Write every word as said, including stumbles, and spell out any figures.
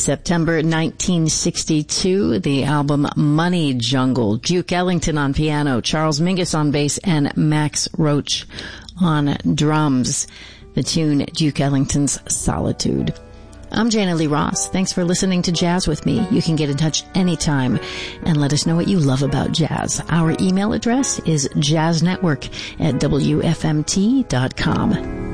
September nineteen sixty-two, the album Money Jungle. Duke Ellington on piano, Charles Mingus on bass, and Max Roach on drums. The tune, Duke Ellington's Solitude. I'm Jana Lee Ross. Thanks for listening to Jazz with me. You can get in touch anytime and let us know what you love about jazz. Our email address is jazznetwork at W F M T dot com.